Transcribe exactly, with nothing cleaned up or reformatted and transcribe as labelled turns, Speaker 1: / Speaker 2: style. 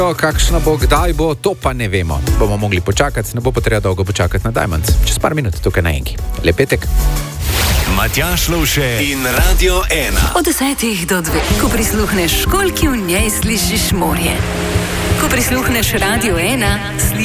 Speaker 1: Kakšna bo, kdaj bo, to pa ne vemo. Bomo mogli počakati, ne bo pa treba dolgo počakati na Diamonds. Čez par minut tukaj na Enki. Lep petek.
Speaker 2: Matjaž Lovše in Radio ena.
Speaker 3: Od desetih do dveh, ko prisluhneš školjki, v njej slišiš morje. Ko prisluhneš Radio ena,